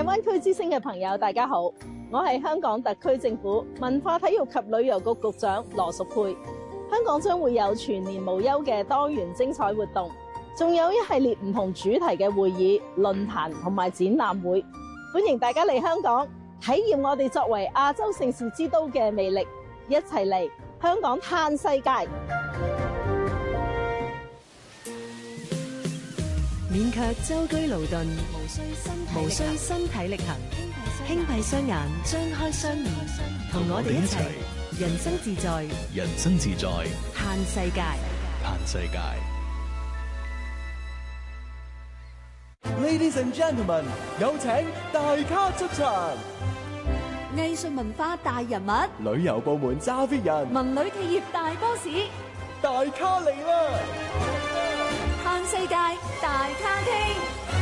灣區之聲嘅朋友，大家好，我係香港特區政府文化體育及旅遊局局長羅淑佩。香港將會有全年無休嘅多元精彩活動，仲有一系列唔同主題嘅會議、論壇同埋展覽會，歡迎大家嚟香港體驗我哋作為亞洲盛事之都嘅魅力，一齊嚟香港嘆世界。 免卻舟車勞頓，無需身體力行，輕閉雙眼，張開雙耳，同我哋一齊人生自在， 人生自在， 嘆世界， 嘆世界。 Ladies and gentlemen， 有請大咖出場。 藝術文化大人物， 旅遊部門揸 fit 人， 文旅企業大 boss， 大咖嚟啦！ 嘆世界大咖傾。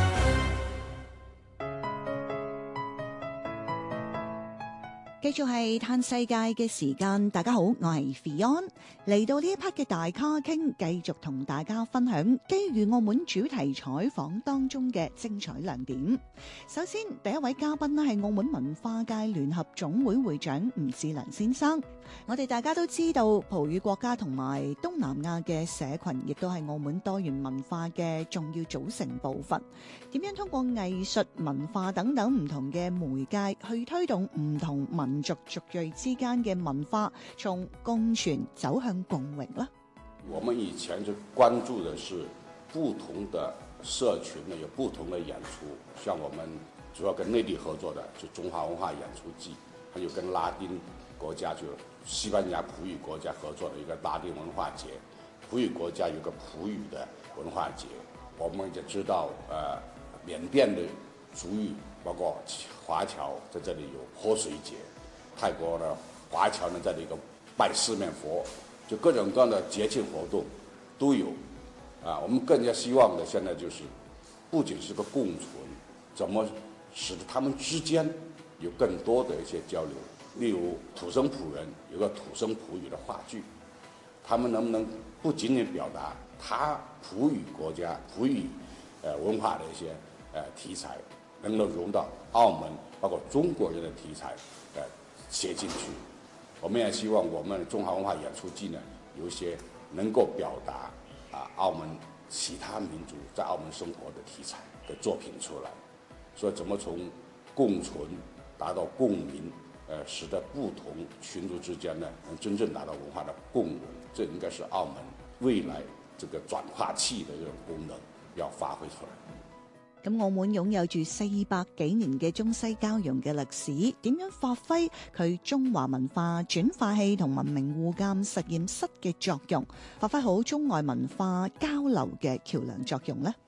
繼續係嘆世界嘅時間，大家好，我係 Fion， 嚟到呢一 part 嘅大咖傾，繼續同大家分享基於澳門主題採訪當中嘅精彩亮點。首先，第一位嘉賓呢係澳門文化界聯合總會會長吳志良先生。我哋大家都知道，葡語國家同埋東南亞嘅社群，亦都係澳門多元文化嘅重要組成部分。點樣通過藝術、文化等等唔同嘅媒介，去推動唔同民族族裔之間嘅文化從共存走向共榮呢？ 我們以前就關注的是不同的社群呢，有不同的演出。像我們主要跟內地合作的，就中華文化演出季，還有跟拉丁國家，就西班牙葡語國家合作的一個拉丁文化節，葡語國家有個葡語的文化節。我們也知道，緬甸的族裔，包括華僑，在這裡有潑水節；泰國的華僑呢，在這裡有拜四面佛，就各種各樣的節慶活動都有。我們更加希望的現在就是，不僅是個共存，怎麼使得他們之間有更多的一些交流。例如土生葡人有個土生葡語的話劇，他們能不能不僅僅表達他葡語國家葡語文化的一些題材，能夠融到澳門包括中國人的題材寫進去。我們也希望我們中華文化演出季呢，有一些能夠表達澳門其他民族在澳門生活的題材的作品出來。所以怎麼從共存達到共鳴，使得不同群族之間呢，能真正達到文化的共融，這應該是澳門未來這個轉化器的這種功能要發揮出來。 咁澳門擁有住400幾年嘅中西交融嘅歷史，點樣發揮佢中華文化轉化器同文明互鑒實驗室嘅作用，發揮好中外文化交流嘅橋樑作用呢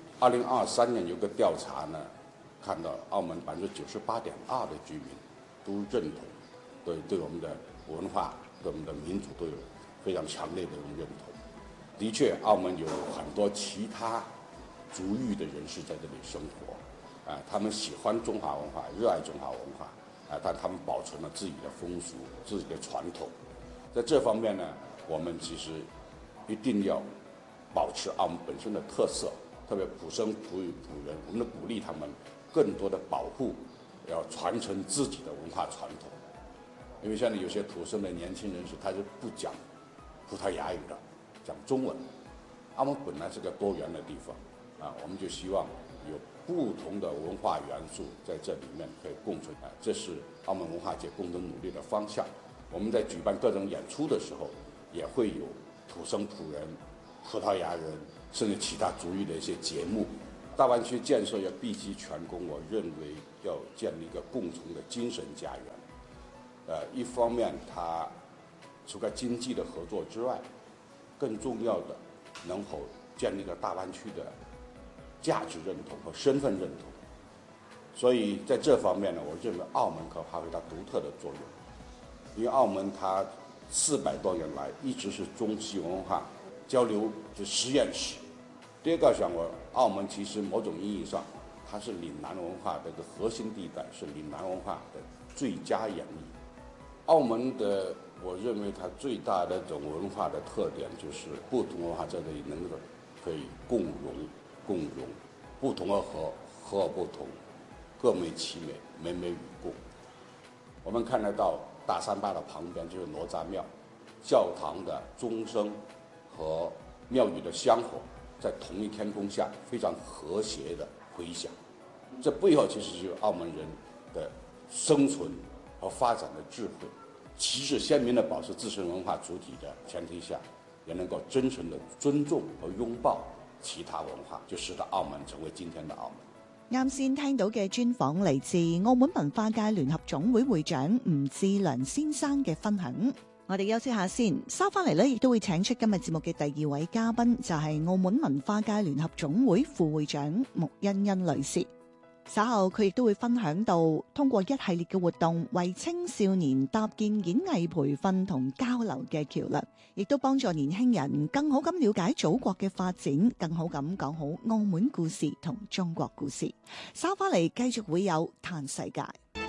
？2023 年有個調查呢，看到澳門98.2%的居民都認同，對我們的文化、對我們的民族都有非常強烈的一種認同。的確，澳門有很多其他族裔的人士在這裡生活，他們喜歡中華文化，熱愛中華文化，但他們保存了自己的風俗、自己的傳統。在這方面呢，我們其實一定要保持澳門本身的特色，特別土生葡語葡人，我們鼓勵他們更多的保護，要傳承自己的文化傳統。因為現在有些土生的年輕人士，他是不講葡萄牙語的，講中文。澳門本來是個多元的地方。我們就希望有不同的文化元素在這裡面可以共存，這是澳門文化節共同努力的方向。我們在舉辦各種演出的時候，也會有土生葡人、葡萄牙人，甚至其他族裔的一些節目。大灣區建設要畢其全功，我認為要建立一個共同的精神家園。一方面，它除了經濟的合作之外，更重要的能否建立一個大灣區的價值認同和身份認同，所以在這方面呢，我認為澳門可發揮它獨特的作用。因為澳門它400多年來一直是中西文化交流的實驗室。第二個講我，澳門其實某種意義上，它是嶺南文化的一個核心地帶，是嶺南文化的最佳演繹。澳門的，我認為它最大的一種文化的特點就是不同文化在這裡能夠可以共融。不同而合，合而不同， 各美其美，美美与共。我们看得到大三巴的旁边就是哪吒庙，教堂的钟声和庙宇的香火在同一天空下非常和谐的回响。这背后其实就是澳门人的生存和发展的智慧，旗帜鲜明地保持自身文化主体的前提下，也能够真诚地尊重和拥抱其他文化，就使得澳門成為今天的澳門。 啱先聽到嘅專訪嚟自澳門文化界聯合總會會長吳志良先生嘅分享。我哋休息下先，收翻嚟呢亦都會請出今日節目嘅第二位嘉賓，就係澳門文化界聯合總會副會長穆欣欣女士。稍後佢亦都會分享到，通過一系列嘅活動，為青少年搭建演藝培訓同交流嘅橋梁，亦都幫助年輕人更好咁了解祖國嘅發展，更好咁講好澳門故事同中國故事。稍翻嚟繼續會有嘆世界。